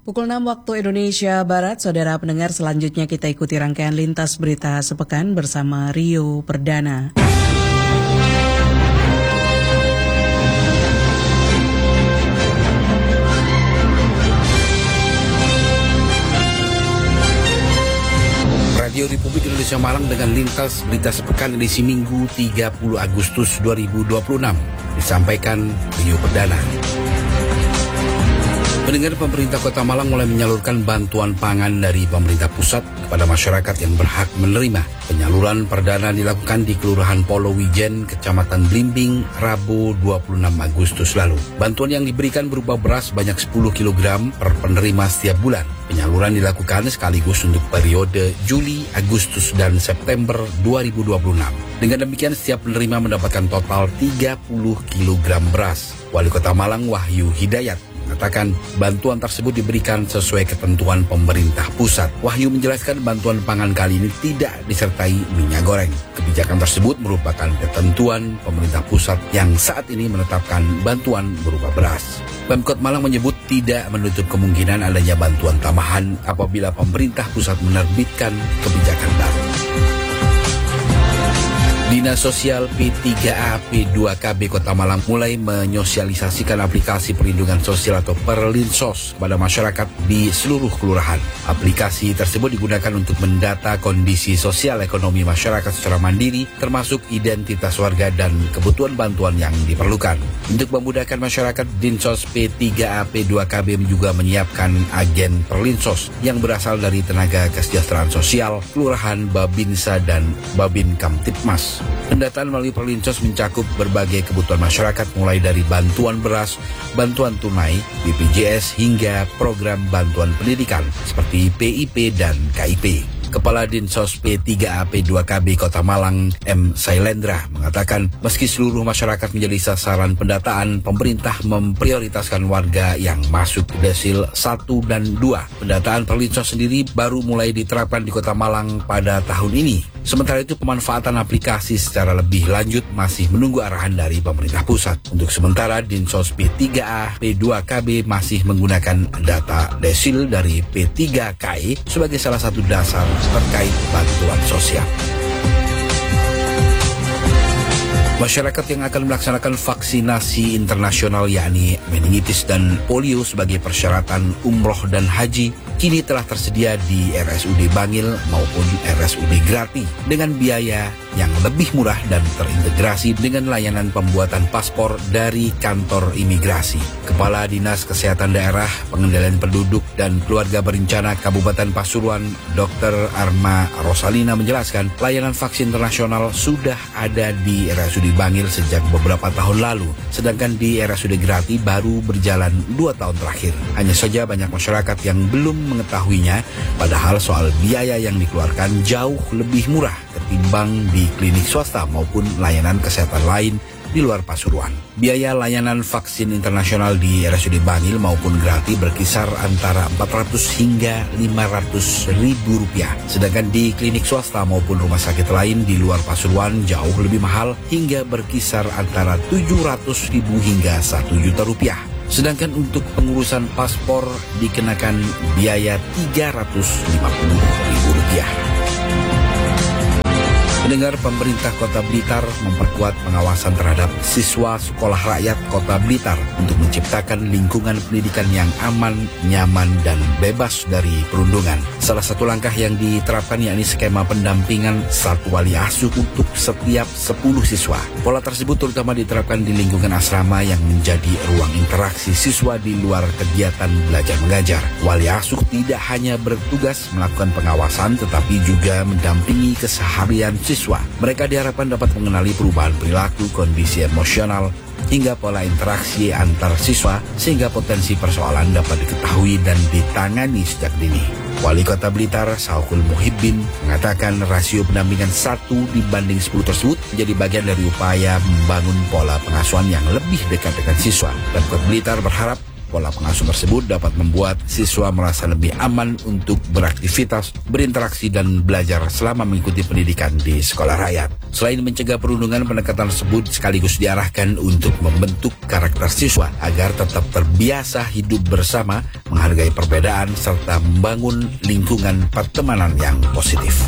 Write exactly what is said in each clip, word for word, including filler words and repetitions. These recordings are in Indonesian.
Pukul enam waktu Indonesia Barat, saudara pendengar, selanjutnya kita ikuti rangkaian lintas berita sepekan bersama Rio Perdana. Radio Republik Indonesia Malang dengan lintas berita sepekan edisi Minggu tiga puluh Agustus dua ribu dua puluh enam. Disampaikan Rio Perdana. Pendengar, pemerintah Kota Malang mulai menyalurkan bantuan pangan dari pemerintah pusat kepada masyarakat yang berhak menerima. Penyaluran perdana dilakukan di Kelurahan Polo Wijen, Kecamatan Blimbing, Rabu dua puluh enam Agustus lalu. Bantuan yang diberikan berupa beras sebanyak sepuluh kilogram per penerima setiap bulan. Penyaluran dilakukan sekaligus untuk periode Juli, Agustus, dan September dua ribu dua puluh enam. Dengan demikian, setiap penerima mendapatkan total tiga puluh kilogram beras. Wali Kota Malang Wahyu Hidayat mengatakan bantuan tersebut diberikan sesuai ketentuan pemerintah pusat. Wahyu menjelaskan bantuan pangan kali ini tidak disertai minyak goreng. Kebijakan tersebut merupakan ketentuan pemerintah pusat yang saat ini menetapkan bantuan berupa beras. Pemkot Malang menyebut tidak menutup kemungkinan adanya bantuan tambahan apabila pemerintah pusat menerbitkan kebijakan baru. Dinas Sosial P tiga A P dua K B Kota Malang mulai menyosialisasikan aplikasi perlindungan sosial atau Perlinsos kepada masyarakat di seluruh kelurahan. Aplikasi tersebut digunakan untuk mendata kondisi sosial ekonomi masyarakat secara mandiri, termasuk identitas warga dan kebutuhan bantuan yang diperlukan. Untuk memudahkan masyarakat, Dinsos P tiga A P dua K B juga menyiapkan agen Perlinsos yang berasal dari tenaga kesejahteraan sosial, kelurahan, Babinsa, dan Babin Kamtipmas. Pendataan melalui Perlinsos mencakup berbagai kebutuhan masyarakat mulai dari bantuan beras, bantuan tunai, B P J S hingga program bantuan pendidikan seperti P I P dan K I P. Kepala Dinsos P tiga A P dua K B Kota Malang, M. Sailendra, mengatakan meski seluruh masyarakat menjadi sasaran pendataan, pemerintah memprioritaskan warga yang masuk desil satu dan dua. Pendataan Perlinsos sendiri baru mulai diterapkan di Kota Malang pada tahun ini. Sementara itu, pemanfaatan aplikasi secara lebih lanjut masih menunggu arahan dari pemerintah pusat. Untuk sementara, Dinsos P tiga A P dua K B masih menggunakan data desil dari P tiga K I sebagai salah satu dasar terkait bantuan sosial. Masyarakat yang akan melaksanakan vaksinasi internasional yakni meningitis dan polio sebagai persyaratan umroh dan haji kini telah tersedia di R S U D Bangil maupun R S U D Grati dengan biaya yang lebih murah dan terintegrasi dengan layanan pembuatan paspor dari kantor imigrasi. Kepala Dinas Kesehatan Daerah, Pengendalian Penduduk dan Keluarga Berencana Kabupaten Pasuruan, Dokter Arma Rosalina menjelaskan layanan vaksin internasional sudah ada di R S U D Bangil sejak beberapa tahun lalu, sedangkan di R S U D Grati baru berjalan dua tahun terakhir. Hanya saja banyak masyarakat yang belum mengetahuinya, padahal soal biaya yang dikeluarkan jauh lebih murah ketimbang di klinik swasta maupun layanan kesehatan lain di luar Pasuruan. Biaya layanan vaksin internasional di R S U D Bangil maupun Grati berkisar antara empat ratus hingga lima ratus ribu rupiah. Sedangkan di klinik swasta maupun rumah sakit lain di luar Pasuruan jauh lebih mahal hingga berkisar antara tujuh ratus ribu hingga satu juta rupiah. Sedangkan untuk pengurusan paspor dikenakan biaya tiga ratus lima puluh ribu rupiah. Pendengar, pemerintah Kota Blitar memperkuat pengawasan terhadap siswa sekolah rakyat Kota Blitar untuk menciptakan lingkungan pendidikan yang aman, nyaman, dan bebas dari perundungan. Salah satu langkah yang diterapkan yakni skema pendampingan satu wali asuh untuk setiap sepuluh siswa. Pola tersebut terutama diterapkan di lingkungan asrama yang menjadi ruang interaksi siswa di luar kegiatan belajar mengajar. Wali asuh tidak hanya bertugas melakukan pengawasan tetapi juga mendampingi keseharian siswa. Siswa. Mereka diharapkan dapat mengenali perubahan perilaku, kondisi emosional, hingga pola interaksi antar siswa sehingga potensi persoalan dapat diketahui dan ditangani sejak dini. Wali Kota Blitar, Saukul Muhibbin, mengatakan rasio pendampingan satu dibanding sepuluh tersebut menjadi bagian dari upaya membangun pola pengasuhan yang lebih dekat dengan siswa. Pemkot Blitar berharap pola pengasuh tersebut dapat membuat siswa merasa lebih aman untuk beraktivitas, berinteraksi, dan belajar selama mengikuti pendidikan di sekolah rakyat. Selain mencegah perundungan, pendekatan tersebut sekaligus diarahkan untuk membentuk karakter siswa agar tetap terbiasa hidup bersama, menghargai perbedaan, serta membangun lingkungan pertemanan yang positif.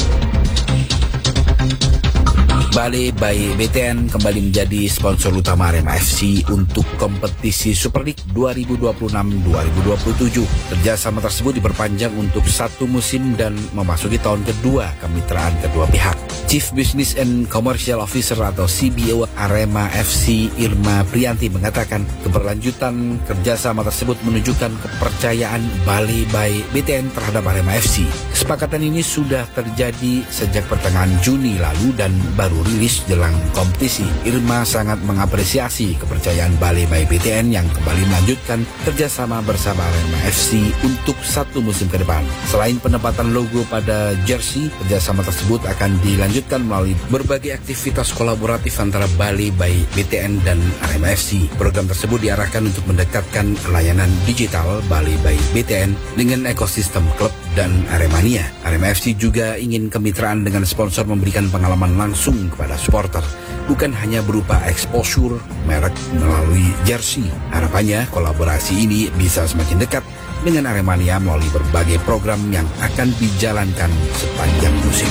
Balai by B T N kembali menjadi sponsor utama Arema F C untuk kompetisi Super League dua ribu dua puluh enam dua ribu dua puluh tujuh. Kerjasama tersebut diperpanjang untuk satu musim dan memasuki tahun kedua kemitraan kedua pihak. Chief Business and Commercial Officer atau C B O Arema F C Irma Priyanti mengatakan keberlanjutan kerjasama tersebut menunjukkan kepercayaan Balai by B T N terhadap Arema F C. Kesepakatan ini sudah terjadi sejak pertengahan Juni lalu dan baru rilis jelang kompetisi. Irma sangat mengapresiasi kepercayaan Balai by B T N yang kembali melanjutkan kerjasama bersama Arema F C untuk satu musim ke depan. Selain penempatan logo pada jersey, kerjasama tersebut akan dilanjutkan melalui berbagai aktivitas kolaboratif antara Balai by B T N dan Arema F C. Program tersebut diarahkan untuk mendekatkan layanan digital Balai by B T N dengan ekosistem klub dan Aremania. Arema F C juga ingin kemitraan dengan sponsor memberikan pengalaman langsung kepada supporter, bukan hanya berupa exposure merek melalui jersey. Harapannya kolaborasi ini bisa semakin dekat dengan Aremania melalui berbagai program yang akan dijalankan sepanjang musim.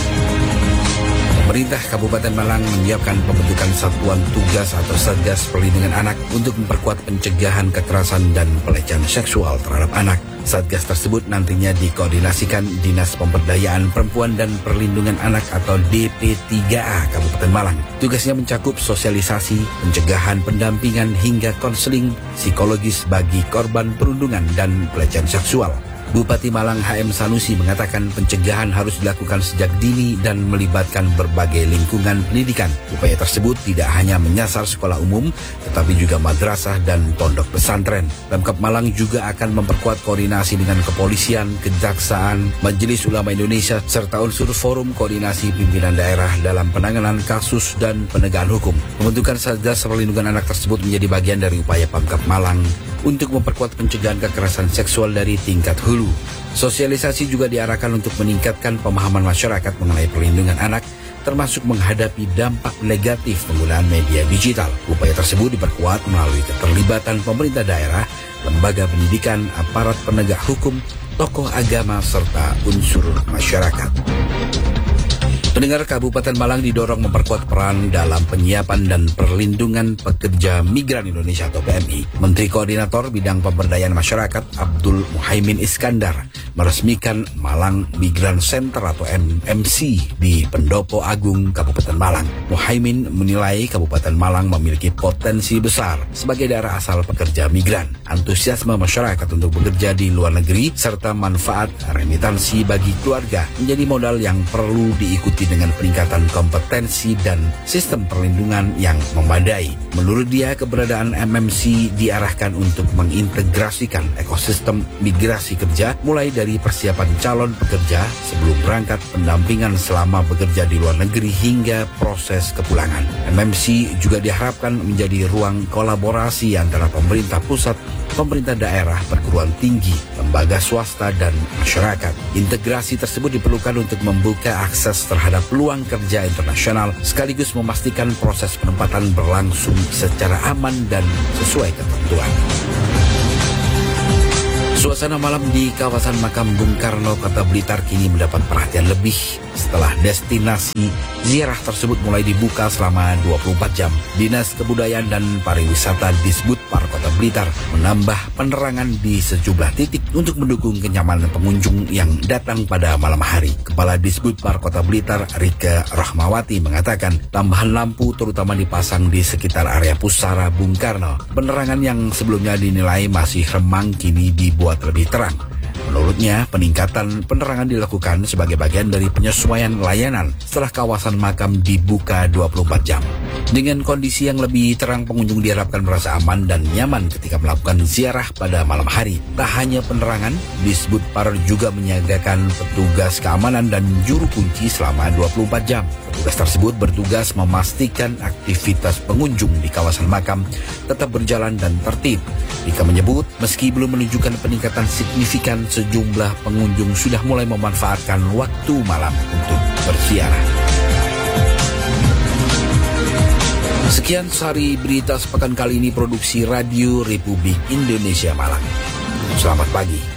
Pemerintah Kabupaten Malang menyiapkan pembentukan Satuan Tugas atau Satgas Perlindungan Anak untuk memperkuat pencegahan kekerasan dan pelecehan seksual terhadap anak. Satgas tersebut nantinya dikoordinasikan Dinas Pemberdayaan Perempuan dan Perlindungan Anak atau D P tiga A Kabupaten Malang. Tugasnya mencakup sosialisasi, pencegahan, pendampingan hingga konseling psikologis bagi korban perundungan dan pelecehan seksual. Bupati Malang H M Sanusi mengatakan pencegahan harus dilakukan sejak dini dan melibatkan berbagai lingkungan pendidikan. Upaya tersebut tidak hanya menyasar sekolah umum, tetapi juga madrasah dan pondok pesantren. Pemkab Malang juga akan memperkuat koordinasi dengan kepolisian, kejaksaan, Majelis Ulama Indonesia, serta unsur forum koordinasi pimpinan daerah dalam penanganan kasus dan penegakan hukum. Pembentukan Satgas Perlindungan Anak tersebut menjadi bagian dari upaya Pemkab Malang untuk memperkuat pencegahan kekerasan seksual dari tingkat hulu. Sosialisasi juga diarahkan untuk meningkatkan pemahaman masyarakat mengenai perlindungan anak, termasuk menghadapi dampak negatif penggunaan media digital. Upaya tersebut diperkuat melalui keterlibatan pemerintah daerah, lembaga pendidikan, aparat penegak hukum, tokoh agama, serta unsur masyarakat. Pendengar, Kabupaten Malang didorong memperkuat peran dalam penyiapan dan perlindungan pekerja migran Indonesia atau P M I. Menteri Koordinator Bidang Pemberdayaan Masyarakat Abdul Muhaimin Iskandar meresmikan Malang Migran Center atau M M C di Pendopo Agung, Kabupaten Malang. Muhaimin menilai Kabupaten Malang memiliki potensi besar sebagai daerah asal pekerja migran. Antusiasme masyarakat untuk bekerja di luar negeri serta manfaat remitansi bagi keluarga menjadi modal yang perlu diikuti dengan peningkatan kompetensi dan sistem perlindungan yang memadai. Menurut dia, keberadaan M M C diarahkan untuk mengintegrasikan ekosistem migrasi kerja, mulai dari persiapan calon pekerja sebelum berangkat, pendampingan selama bekerja di luar negeri, hingga proses kepulangan. M M C juga diharapkan menjadi ruang kolaborasi antara pemerintah pusat, pemerintah daerah, perguruan tinggi, lembaga swasta, dan masyarakat. Integrasi tersebut diperlukan untuk membuka akses terhadap peluang kerja internasional, sekaligus memastikan proses penempatan berlangsung secara aman dan sesuai ketentuan. Suasana malam di kawasan makam Bung Karno, Kota Blitar kini mendapat perhatian lebih setelah destinasi ziarah tersebut mulai dibuka selama dua puluh empat jam. Dinas Kebudayaan dan Pariwisata Disbudpar Kota Blitar menambah penerangan di sejumlah titik untuk mendukung kenyamanan pengunjung yang datang pada malam hari. Kepala Disbudpar Kota Blitar, Rika Rahmawati, mengatakan tambahan lampu terutama dipasang di sekitar area pusara Bung Karno. Penerangan yang sebelumnya dinilai masih remang kini dibuat lebih terang. Menurutnya, peningkatan penerangan dilakukan sebagai bagian dari penyesuaian layanan setelah kawasan makam dibuka dua puluh empat jam. Dengan kondisi yang lebih terang, pengunjung diharapkan merasa aman dan nyaman ketika melakukan ziarah pada malam hari. Tak hanya penerangan, Disbudpar juga menyiagakan petugas keamanan dan juru kunci selama dua puluh empat jam. Petugas tersebut bertugas memastikan aktivitas pengunjung di kawasan makam tetap berjalan dan tertib. Dika menyebut, meski belum menunjukkan peningkatan signifikan, sejumlah pengunjung sudah mulai memanfaatkan waktu malam untuk berziarah. Sekian sari berita sepekan kali ini produksi Radio Republik Indonesia Malang. Selamat pagi.